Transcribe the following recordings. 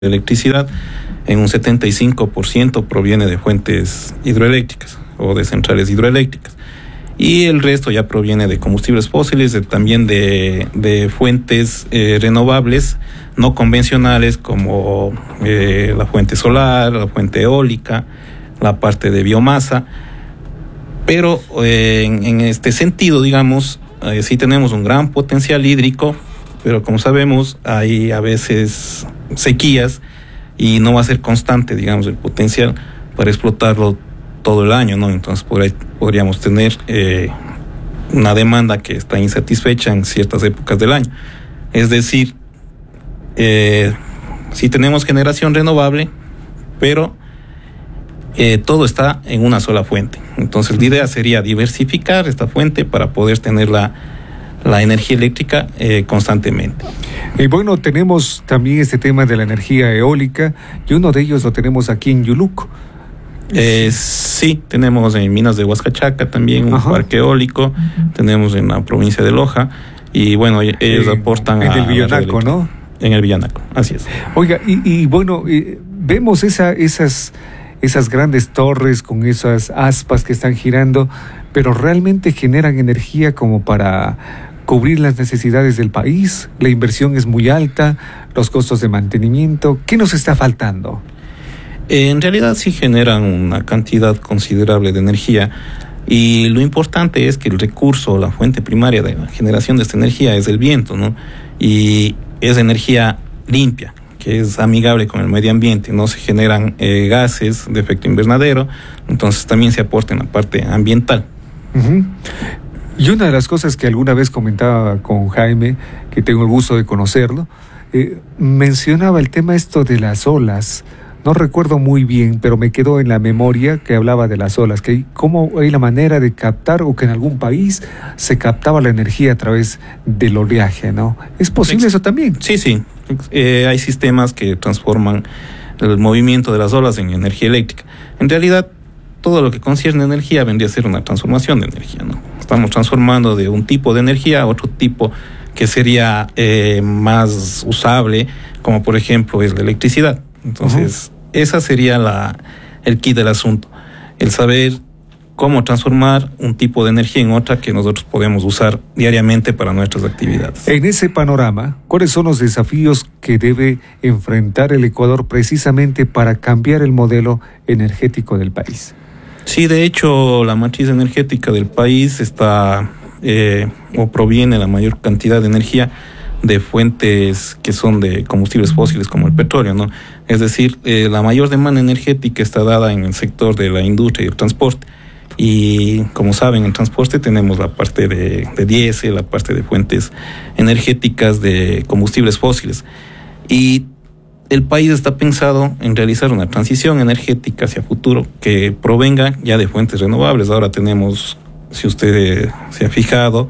de electricidad, en un 75% proviene de fuentes hidroeléctricas o de centrales hidroeléctricas. Y el resto ya proviene de combustibles fósiles, también de fuentes renovables, no convencionales, como la fuente solar, la fuente eólica, la parte de biomasa. Pero en este sentido, digamos, sí tenemos un gran potencial hídrico, pero como sabemos, hay a veces sequías y no va a ser constante, digamos, el potencial para explotarlo todo el año, ¿no? Entonces podríamos tener una demanda que está insatisfecha en ciertas épocas del año. Es decir, si tenemos generación renovable, pero todo está en una sola fuente. Entonces la idea sería diversificar esta fuente para poder tener la energía eléctrica constantemente. Y bueno, tenemos también este tema de la energía eólica, y uno de ellos lo tenemos aquí en Yuluco. Sí, tenemos en Minas de Huascachaca también un parque eólico, tenemos en la provincia de Loja, y bueno, ellos aportan en el Villanaco, ¿no? En el Villanaco, así es. Oiga, y bueno, vemos esas grandes torres con esas aspas que están girando, pero realmente generan energía como para cubrir las necesidades del país. La inversión es muy alta, los costos de mantenimiento. ¿Qué nos está faltando? En realidad sí generan una cantidad considerable de energía, y lo importante es que el recurso, la fuente primaria de la generación de esta energía es el viento, ¿no? Y es energía limpia, que es amigable con el medio ambiente, no se generan gases de efecto invernadero, entonces también se aporta en la parte ambiental. Uh-huh. Y una de las cosas que alguna vez comentaba con Jaime, que tengo el gusto de conocerlo, mencionaba el tema esto de las olas. No recuerdo muy bien, pero me quedó en la memoria que hablaba de las olas, que cómo hay la manera de captar, o que en algún país se captaba la energía a través del oleaje, ¿no? ¿Es posible eso también? Sí. Hay sistemas que transforman el movimiento de las olas en energía eléctrica. En realidad, todo lo que concierne a energía vendría a ser una transformación de energía, ¿no? Estamos transformando de un tipo de energía a otro tipo que sería más usable, como por ejemplo es la electricidad. Entonces, esa sería el kit del asunto, el saber cómo transformar un tipo de energía en otra que nosotros podemos usar diariamente para nuestras actividades. En ese panorama, ¿cuáles son los desafíos que debe enfrentar el Ecuador precisamente para cambiar el modelo energético del país? Sí, de hecho, la matriz energética del país está o proviene la mayor cantidad de energía de fuentes que son de combustibles fósiles como el petróleo, ¿no? Es decir, la mayor demanda energética está dada en el sector de la industria y el transporte. Y como saben, en transporte tenemos la parte de diésel, la parte de fuentes energéticas de combustibles fósiles. Y el país está pensado en realizar una transición energética hacia futuro que provenga ya de fuentes renovables. Ahora tenemos, si usted se ha fijado,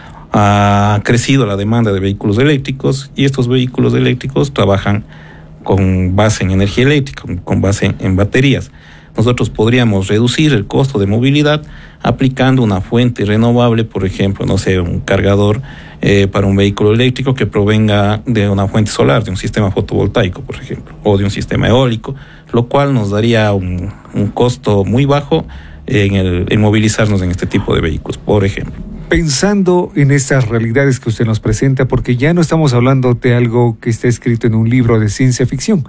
ha crecido la demanda de vehículos eléctricos, y estos vehículos eléctricos trabajan con base en energía eléctrica, con base en baterías. Nosotros podríamos reducir el costo de movilidad aplicando una fuente renovable, por ejemplo, un cargador para un vehículo eléctrico que provenga de una fuente solar, de un sistema fotovoltaico, por ejemplo, o de un sistema eólico, lo cual nos daría un costo muy bajo en movilizarnos en este tipo de vehículos, por ejemplo. Pensando en estas realidades que usted nos presenta, porque ya no estamos hablando de algo que está escrito en un libro de ciencia ficción,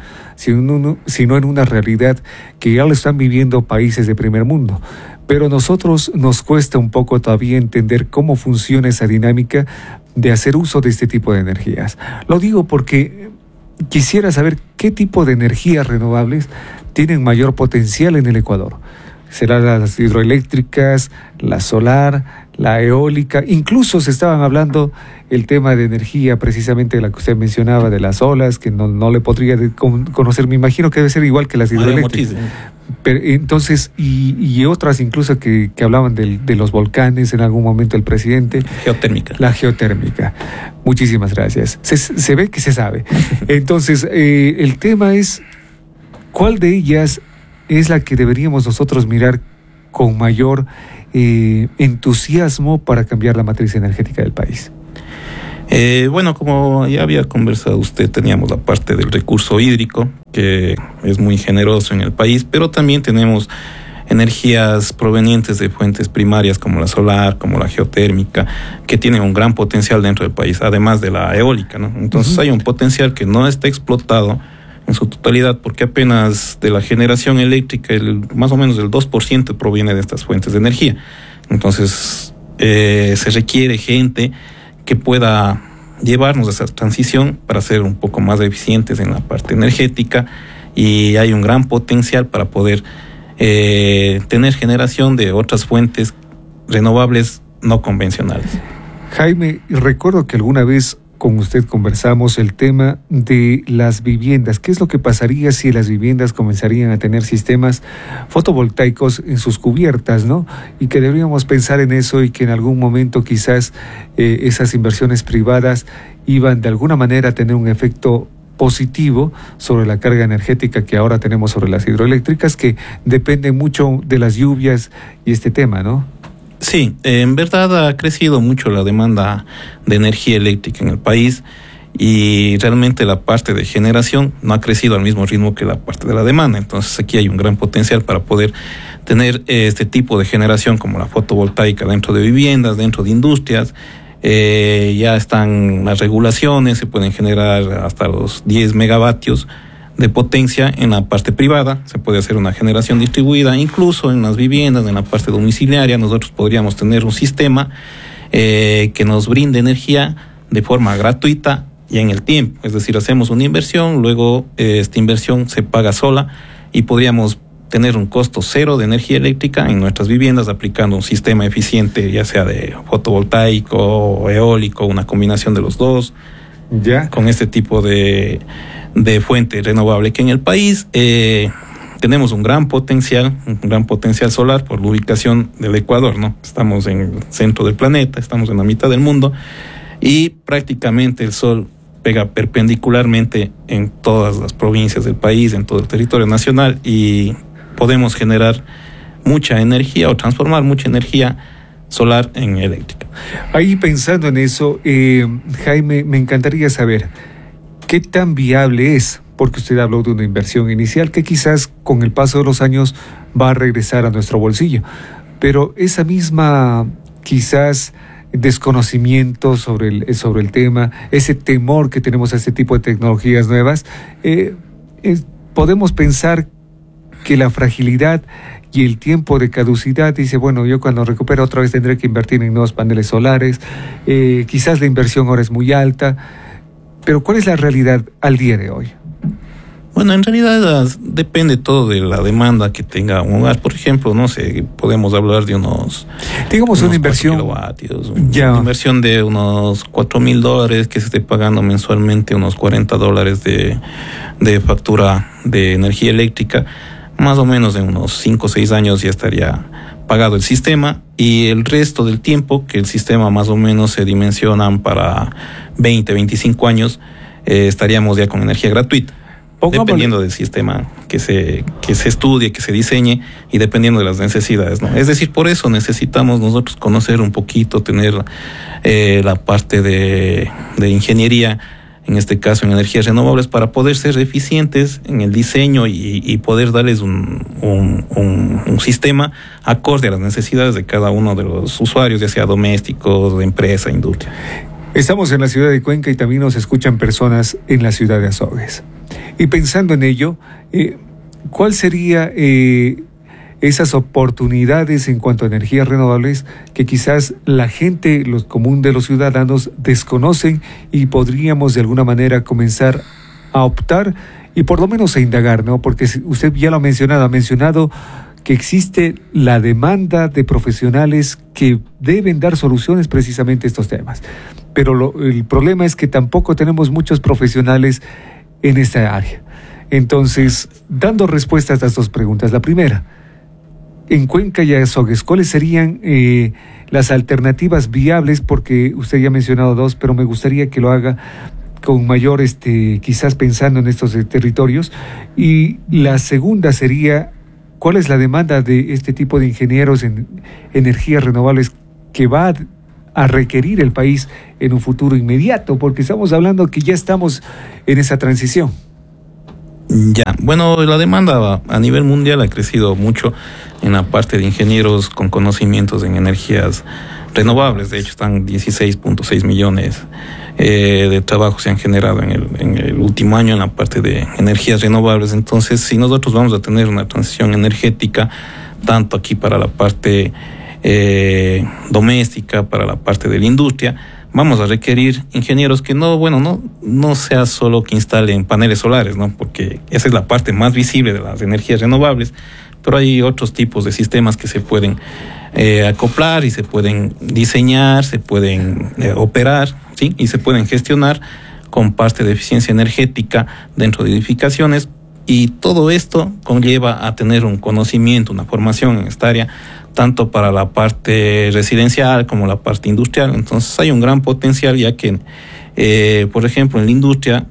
sino en una realidad que ya lo están viviendo países de primer mundo. Pero nosotros nos cuesta un poco todavía entender cómo funciona esa dinámica de hacer uso de este tipo de energías. Lo digo porque quisiera saber qué tipo de energías renovables tienen mayor potencial en el Ecuador. ¿Serán las hidroeléctricas, la solar, la eólica? Incluso se estaban hablando el tema de energía, precisamente la que usted mencionaba, de las olas, que no le podría conocer. Me imagino que debe ser igual que las hidroeléctricas. Pero, entonces, y otras incluso que hablaban de los volcanes en algún momento el presidente. Geotérmica. La geotérmica. Muchísimas gracias. Se ve que se sabe. Entonces, el tema es, ¿cuál de ellas es la que deberíamos nosotros mirar con mayor entusiasmo para cambiar la matriz energética del país? Bueno, como ya había conversado usted, teníamos la parte del recurso hídrico, que es muy generoso en el país, pero también tenemos energías provenientes de fuentes primarias como la solar, como la geotérmica, que tienen un gran potencial dentro del país, además de la eólica, ¿no? Entonces hay un potencial que no está explotado en su totalidad, porque apenas de la generación eléctrica, más o menos el 2% proviene de estas fuentes de energía. Entonces se requiere gente que pueda llevarnos a esa transición para ser un poco más eficientes en la parte energética, y hay un gran potencial para poder tener generación de otras fuentes renovables no convencionales. Jaime, recuerdo que alguna vez con usted conversamos el tema de las viviendas. ¿Qué es lo que pasaría si las viviendas comenzarían a tener sistemas fotovoltaicos en sus cubiertas, ¿no? Y que deberíamos pensar en eso, y que en algún momento quizás esas inversiones privadas iban de alguna manera a tener un efecto positivo sobre la carga energética que ahora tenemos sobre las hidroeléctricas, que depende mucho de las lluvias y este tema, ¿no? Sí, en verdad ha crecido mucho la demanda de energía eléctrica en el país, y realmente la parte de generación no ha crecido al mismo ritmo que la parte de la demanda. Entonces aquí hay un gran potencial para poder tener este tipo de generación como la fotovoltaica dentro de viviendas, dentro de industrias. Ya están las regulaciones, se pueden generar hasta los 10 megavatios de potencia en la parte privada, se puede hacer una generación distribuida, incluso en las viviendas, en la parte domiciliaria, nosotros podríamos tener un sistema que nos brinde energía de forma gratuita y en el tiempo. Es decir, hacemos una inversión, luego esta inversión se paga sola, y podríamos tener un costo cero de energía eléctrica en nuestras viviendas aplicando un sistema eficiente, ya sea de fotovoltaico o eólico, una combinación de los dos, ya con este tipo de fuente renovable, que en el país tenemos un gran potencial solar por la ubicación del Ecuador, ¿no? Estamos en el centro del planeta, estamos en la mitad del mundo, y prácticamente el sol pega perpendicularmente en todas las provincias del país, en todo el territorio nacional, y podemos generar mucha energía o transformar mucha energía solar en eléctrica. Ahí pensando en eso, Jaime, me encantaría saber qué tan viable es, porque usted habló de una inversión inicial que quizás con el paso de los años va a regresar a nuestro bolsillo, pero esa misma quizás desconocimiento sobre el tema, ese temor que tenemos a este tipo de tecnologías nuevas, podemos pensar que la fragilidad y el tiempo de caducidad, dice, bueno, yo cuando recupero otra vez tendré que invertir en nuevos paneles solares, quizás la inversión ahora es muy alta, pero ¿cuál es la realidad al día de hoy? Bueno, en realidad depende todo de la demanda que tenga un hogar. Por ejemplo, no sé, podemos hablar de digamos una inversión, una inversión de unos $4,000 que se esté pagando mensualmente, unos $40 de factura de energía eléctrica. Más o menos en unos 5 o 6 años ya estaría pagado el sistema, y el resto del tiempo, que el sistema más o menos se dimensionan para 20, 25 años, estaríamos ya con energía gratuita. Dependiendo del sistema que se estudie, que se diseñe, y dependiendo de las necesidades, ¿no? Es decir, por eso necesitamos nosotros conocer un poquito, tener la parte de ingeniería, en este caso en energías renovables, para poder ser eficientes en el diseño y poder darles un sistema acorde a las necesidades de cada uno de los usuarios, ya sea domésticos, de empresa, industria. Estamos en la ciudad de Cuenca y también nos escuchan personas en la ciudad de Azogues. Y pensando en ello, ¿cuál sería esas oportunidades en cuanto a energías renovables que quizás la gente, lo común de los ciudadanos, desconocen y podríamos de alguna manera comenzar a optar y por lo menos a indagar, ¿no? Porque usted ya lo ha mencionado que existe la demanda de profesionales que deben dar soluciones precisamente a estos temas. Pero el problema es que tampoco tenemos muchos profesionales en esta área. Entonces, dando respuestas a estas dos preguntas. La primera, en Cuenca y Azogues, ¿cuáles serían las alternativas viables? Porque usted ya ha mencionado dos, pero me gustaría que lo haga con mayor, quizás pensando en estos territorios. Y la segunda sería, ¿cuál es la demanda de este tipo de ingenieros en energías renovables que va a requerir el país en un futuro inmediato? Porque estamos hablando que ya estamos en esa transición. Ya, bueno, la demanda a nivel mundial ha crecido mucho en la parte de ingenieros con conocimientos en energías renovables. De hecho, están 16.6 millones de trabajos se han generado en el último año en la parte de energías renovables. Entonces, si nosotros vamos a tener una transición energética, tanto aquí para la parte doméstica, para la parte de la industria, vamos a requerir ingenieros que no sea solo que instalen paneles solares, ¿no? Porque esa es la parte más visible de las energías renovables, pero hay otros tipos de sistemas que se pueden acoplar y se pueden diseñar, se pueden operar, ¿sí? Y se pueden gestionar con parte de eficiencia energética dentro de edificaciones, y todo esto conlleva a tener un conocimiento, una formación en esta área, tanto para la parte residencial como la parte industrial. Entonces hay un gran potencial, ya que, por ejemplo, en la industria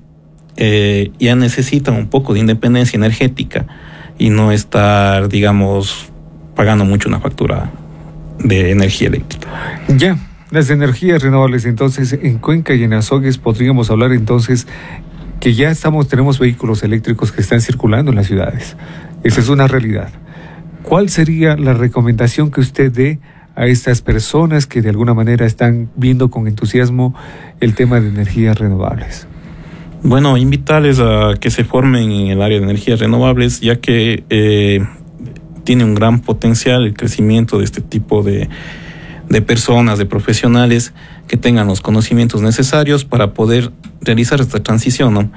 ya necesitan un poco de independencia energética y no estar, digamos, pagando mucho una factura de energía eléctrica. Ya, las energías renovables, entonces, en Cuenca y en Azogues podríamos hablar entonces que ya tenemos vehículos eléctricos que están circulando en las ciudades. Esa es una realidad. ¿Cuál sería la recomendación que usted dé a estas personas que de alguna manera están viendo con entusiasmo el tema de energías renovables? Bueno, invitarles a que se formen en el área de energías renovables, ya que tiene un gran potencial el crecimiento de este tipo de personas, de profesionales que tengan los conocimientos necesarios para poder realizar esta transición, ¿no?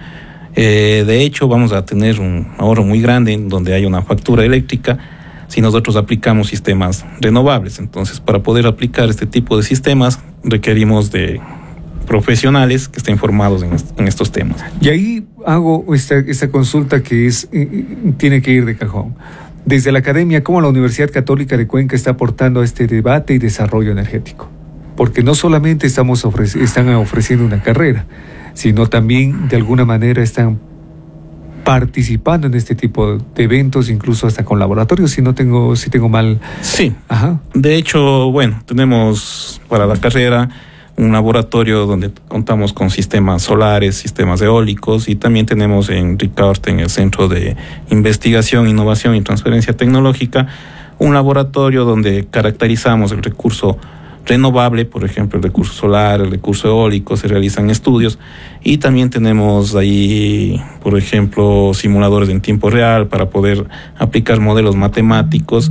De hecho, vamos a tener un ahorro muy grande en donde hay una factura eléctrica si nosotros aplicamos sistemas renovables. Entonces, para poder aplicar este tipo de sistemas requerimos de profesionales que estén formados en estos temas. Y ahí hago esta consulta que tiene que ir de cajón. Desde la academia, ¿cómo la Universidad Católica de Cuenca está aportando a este debate y desarrollo energético? Porque no solamente están ofreciendo una carrera, sino también de alguna manera están participando en este tipo de eventos, incluso hasta con laboratorios, si tengo mal. Sí. Ajá. De hecho, bueno, tenemos para la carrera un laboratorio donde contamos con sistemas solares, sistemas eólicos, y también tenemos en Ricaurte, en el Centro de Investigación, Innovación y Transferencia Tecnológica, un laboratorio donde caracterizamos el recurso renovable, por ejemplo, el recurso solar, el recurso eólico, se realizan estudios, y también tenemos ahí, por ejemplo, simuladores en tiempo real para poder aplicar modelos matemáticos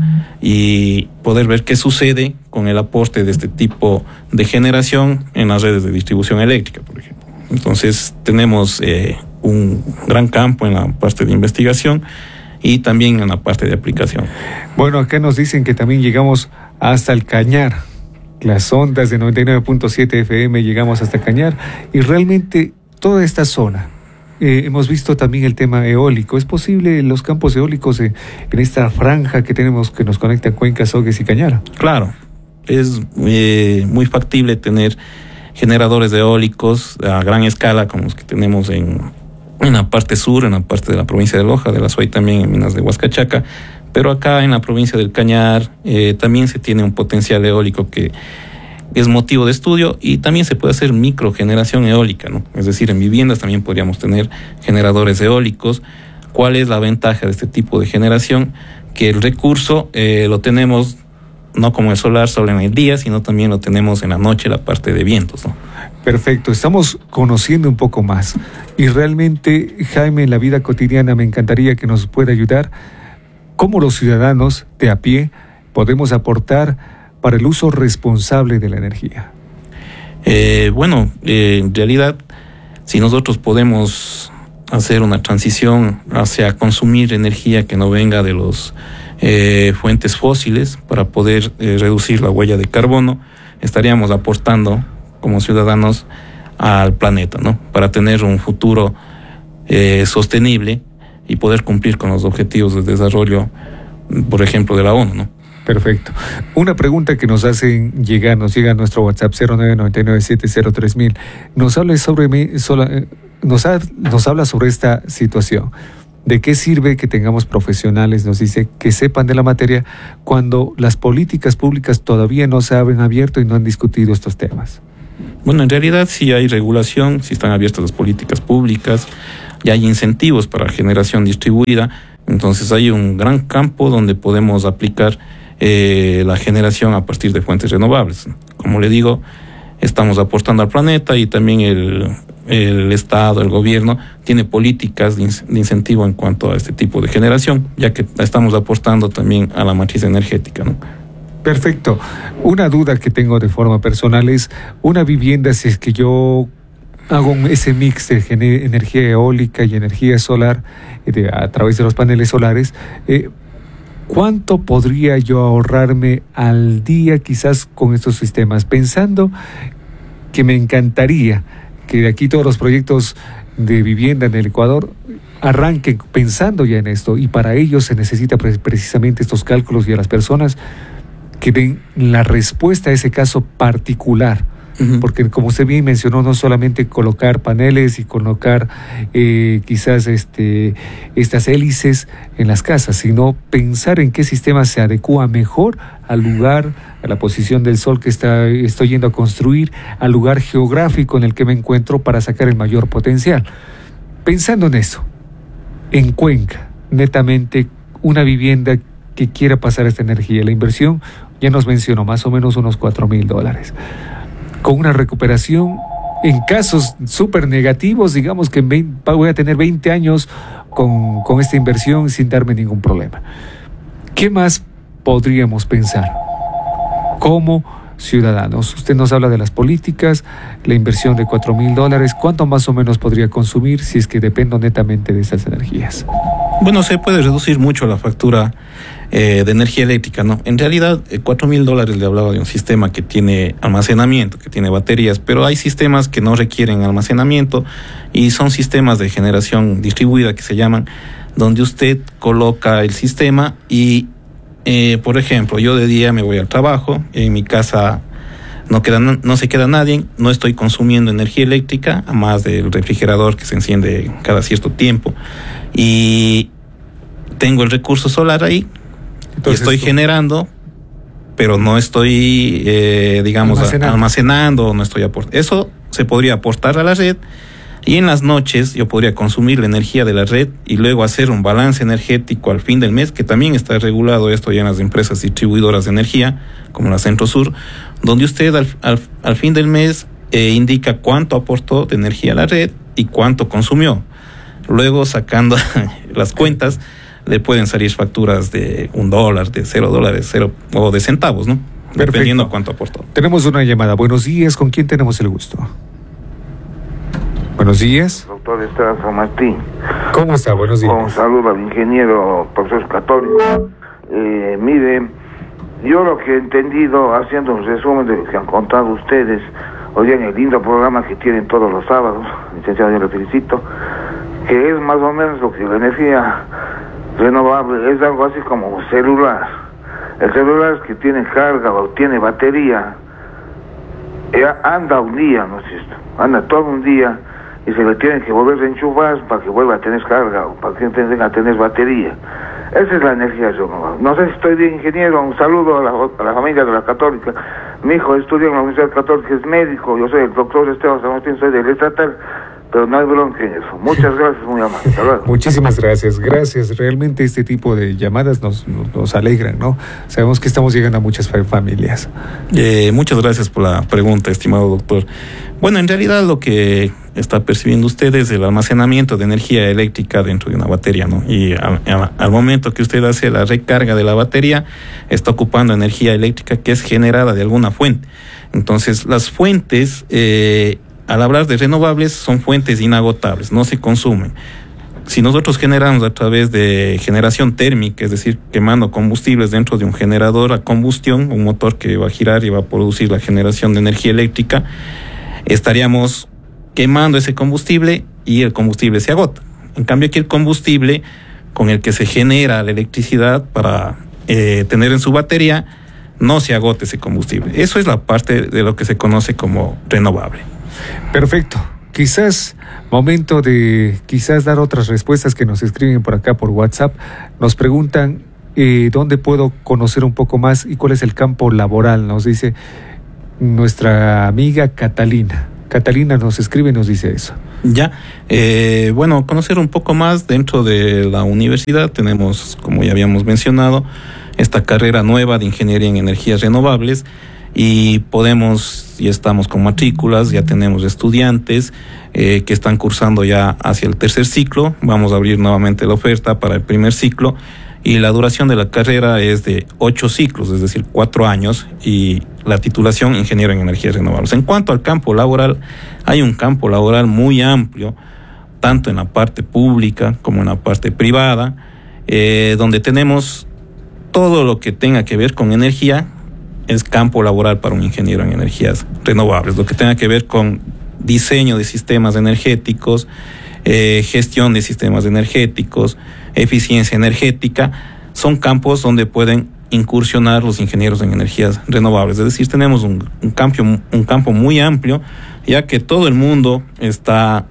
y poder ver qué sucede con el aporte de este tipo de generación en las redes de distribución eléctrica, por ejemplo. Entonces, tenemos un gran campo en la parte de investigación y también en la parte de aplicación. Bueno, acá nos dicen que también llegamos hasta el Cañar. Las ondas de 99.7 FM llegamos hasta Cañar, y realmente toda esta zona, hemos visto también el tema eólico. ¿Es posible los campos eólicos en esta franja que tenemos que nos conecta Cuenca, Azogues y Cañar? Claro, es muy factible tener generadores eólicos a gran escala como los que tenemos en la parte sur, en la parte de la provincia de Loja, de la SUAY, también en minas de Huascachaca. Pero acá en la provincia del Cañar también se tiene un potencial eólico que es motivo de estudio, y también se puede hacer microgeneración eólica, ¿no? Es decir, en viviendas también podríamos tener generadores eólicos. ¿Cuál es la ventaja de este tipo de generación? Que el recurso lo tenemos no como el solar solo en el día, sino también lo tenemos en la noche, la parte de vientos, ¿no? Perfecto, estamos conociendo un poco más. Y realmente, Jaime, en la vida cotidiana me encantaría que nos pueda ayudar. ¿Cómo los ciudadanos de a pie podemos aportar para el uso responsable de la energía? En realidad, si nosotros podemos hacer una transición hacia consumir energía que no venga de los fuentes fósiles para poder reducir la huella de carbono, estaríamos aportando como ciudadanos al planeta, ¿no? Para tener un futuro sostenible y poder cumplir con los objetivos de desarrollo, por ejemplo, de la ONU, ¿no? Perfecto. Una pregunta que nos llega a nuestro WhatsApp 0999703000. Nos habla sobre esta situación. ¿De qué sirve que tengamos profesionales, nos dice, que sepan de la materia cuando las políticas públicas todavía no se han abierto y no han discutido estos temas? Bueno, en realidad sí hay regulación, sí están abiertas las políticas públicas, y hay incentivos para generación distribuida, entonces hay un gran campo donde podemos aplicar la generación a partir de fuentes renovables. Como le digo, estamos aportando al planeta y también el Estado, el gobierno, tiene políticas de incentivo en cuanto a este tipo de generación, ya que estamos aportando también a la matriz energética, ¿no? Perfecto. Una duda que tengo de forma personal es, una vivienda, si es que yo hago ese mix de energía eólica y energía solar a través de los paneles solares, ¿cuánto podría yo ahorrarme al día quizás con estos sistemas? Pensando que me encantaría que de aquí todos los proyectos de vivienda en el Ecuador arranquen pensando ya en esto, y para ello se necesita precisamente estos cálculos y a las personas que den la respuesta a ese caso particular. Porque como usted bien mencionó, no solamente colocar paneles y colocar quizás estas hélices en las casas, sino pensar en qué sistema se adecua mejor al lugar, a la posición del sol que estoy yendo a construir, al lugar geográfico en el que me encuentro para sacar el mayor potencial. Pensando en eso, en Cuenca, netamente una vivienda que quiera pasar esta energía, la inversión, ya nos mencionó, más o menos unos $4,000. Con una recuperación, en casos súper negativos, digamos que voy a tener 20 años con esta inversión sin darme ningún problema. ¿Qué más podríamos pensar como ciudadanos? Usted nos habla de las políticas, la inversión de $4,000. ¿Cuánto más o menos podría consumir si es que dependo netamente de estas energías? Bueno, se puede reducir mucho la factura de energía eléctrica, ¿no? En realidad, $4,000 le hablaba de un sistema que tiene almacenamiento, que tiene baterías, pero hay sistemas que no requieren almacenamiento y son sistemas de generación distribuida que se llaman, donde usted coloca el sistema y, por ejemplo, yo de día me voy al trabajo, en mi casa no se queda nadie, no estoy consumiendo energía eléctrica, a más del refrigerador que se enciende cada cierto tiempo, y tengo el recurso solar ahí. Entonces, y estoy generando, pero no estoy, almacenando, no estoy aportando. Eso se podría aportar a la red, y en las noches yo podría consumir la energía de la red y luego hacer un balance energético al fin del mes, que también está regulado esto ya en las empresas distribuidoras de energía, como la Centrosur, donde usted al fin del mes indica cuánto aportó de energía a la red y cuánto consumió. Luego, sacando las cuentas, le pueden salir facturas de $1, de $0, o de centavos, ¿no? Perfecto. Dependiendo cuánto aportó. Tenemos una llamada. Buenos días, ¿con quién tenemos el gusto? Buenos días. Doctor Esteban San Martín. ¿Cómo está? Buenos días. Un saludo al ingeniero profesor católico. Mire, yo lo que he entendido, haciendo un resumen de lo que han contado ustedes, hoy en el lindo programa que tienen todos los sábados, licenciado, yo le felicito, que es más o menos lo que la energía renovable es algo así como un celular. El celular que tiene carga o tiene batería, anda un día, ¿no es cierto? Anda todo un día y se le tiene que volver a enchufar para que vuelva a tener carga o para que tenga a tener batería. Esa es la energía renovable. No sé si estoy bien, ingeniero. Un saludo a la familia de la Católica. Mi hijo estudia en la Universidad Católica, es médico. Yo soy el doctor Esteban San Martín, soy del estatal. Pero no hay bronca en eso. Muchas gracias, muy amable. Muchísimas gracias. Gracias. Realmente este tipo de llamadas nos alegran, ¿no? Sabemos que estamos llegando a muchas familias. Muchas gracias por la pregunta, estimado doctor. Bueno, en realidad lo que está percibiendo usted es el almacenamiento de energía eléctrica dentro de una batería, ¿no? Y al momento que usted hace la recarga de la batería, está ocupando energía eléctrica que es generada de alguna fuente. Entonces, las fuentes, al hablar de renovables, son fuentes inagotables, no se consumen. Si nosotros generamos a través de generación térmica, es decir, quemando combustibles dentro de un generador a combustión, un motor que va a girar y va a producir la generación de energía eléctrica, estaríamos quemando ese combustible y el combustible se agota. En cambio, aquí el combustible con el que se genera la electricidad para tener en su batería, no se agota ese combustible. Eso es la parte de lo que se conoce como renovable. Perfecto. quizás momento de dar otras respuestas que nos escriben por acá por WhatsApp. Nos preguntan dónde puedo conocer un poco más y cuál es el campo laboral, nos dice nuestra amiga Catalina. Catalina nos escribe y nos dice eso. Ya, bueno, conocer un poco más dentro de la universidad. Tenemos, como ya habíamos mencionado, esta carrera nueva de Ingeniería en Energías Renovables y estamos con matrículas, ya tenemos estudiantes que están cursando ya hacia el tercer ciclo. Vamos a abrir nuevamente la oferta para el primer ciclo y la duración de la carrera es de 8 ciclos, es decir, 4 años, y la titulación Ingeniero en Energías Renovables. En cuanto al campo laboral, hay un campo laboral muy amplio, tanto en la parte pública como en la parte privada, donde tenemos todo lo que tenga que ver con energía, es campo laboral para un ingeniero en energías renovables. Lo que tenga que ver con diseño de sistemas energéticos, gestión de sistemas energéticos, eficiencia energética, son campos donde pueden incursionar los ingenieros en energías renovables. Es decir, tenemos un campo muy amplio, ya que todo el mundo está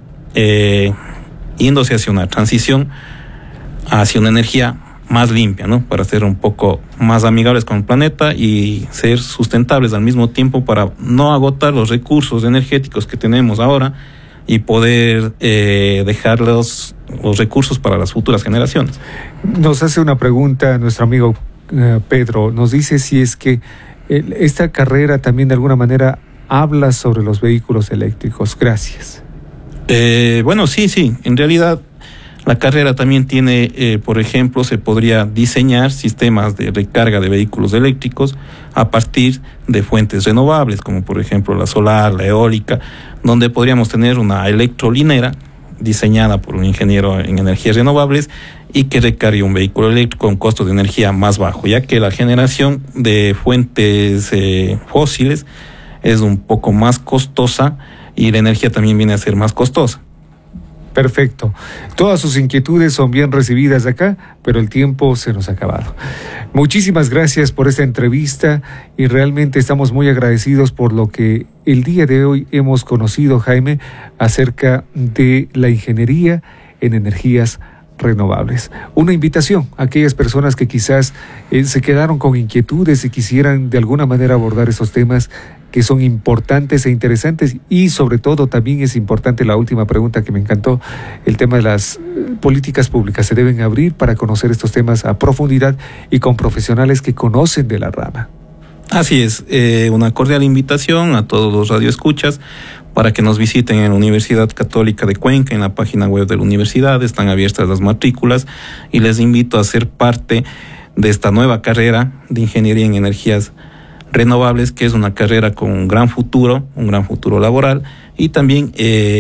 yéndose hacia una transición hacia una energía más limpia, ¿no? Para ser un poco más amigables con el planeta y ser sustentables al mismo tiempo para no agotar los recursos energéticos que tenemos ahora y poder dejar los recursos para las futuras generaciones. Nos hace una pregunta nuestro amigo Pedro, nos dice si es que esta carrera también de alguna manera habla sobre los vehículos eléctricos. Gracias. Bueno, sí, en realidad la carrera también tiene, por ejemplo, se podría diseñar sistemas de recarga de vehículos eléctricos a partir de fuentes renovables, como por ejemplo la solar, la eólica, donde podríamos tener una electrolinera diseñada por un ingeniero en energías renovables y que recargue un vehículo eléctrico con costo de energía más bajo, ya que la generación de fuentes fósiles es un poco más costosa y la energía también viene a ser más costosa. Perfecto. Todas sus inquietudes son bien recibidas acá, pero el tiempo se nos ha acabado. Muchísimas gracias por esta entrevista y realmente estamos muy agradecidos por lo que el día de hoy hemos conocido, Jaime, acerca de la ingeniería en energías renovables. Una invitación a aquellas personas que quizás se quedaron con inquietudes y quisieran de alguna manera abordar esos temas que son importantes e interesantes, y sobre todo también es importante la última pregunta que me encantó, el tema de las políticas públicas. Se deben abrir para conocer estos temas a profundidad y con profesionales que conocen de la rama. Así es, una cordial invitación a todos los radioescuchas para que nos visiten en la Universidad Católica de Cuenca. En la página web de la universidad están abiertas las matrículas y les invito a ser parte de esta nueva carrera de Ingeniería en Energías Renovables, que es una carrera con un gran futuro laboral y también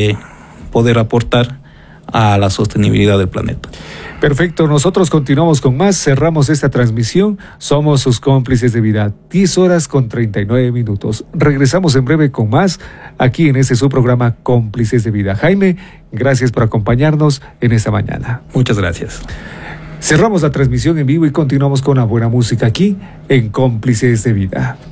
poder aportar a la sostenibilidad del planeta. Perfecto, nosotros continuamos con más, cerramos esta transmisión, somos sus cómplices de vida, 10:39. Regresamos en breve con más, aquí en su programa Cómplices de Vida. Jaime, gracias por acompañarnos en esta mañana. Muchas gracias. Cerramos la transmisión en vivo y continuamos con la buena música aquí en Cómplices de Vida.